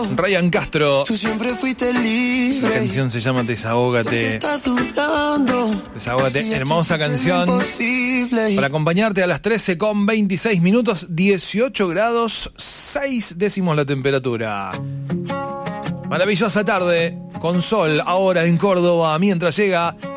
Ryan Castro. Tú siempre fuiste libre. La canción se llama Desahógate. Desahógate, hermosa canción. Para acompañarte a las 13:26, 18 grados 6 décimos la temperatura. Maravillosa tarde, con sol ahora en Córdoba, mientras llega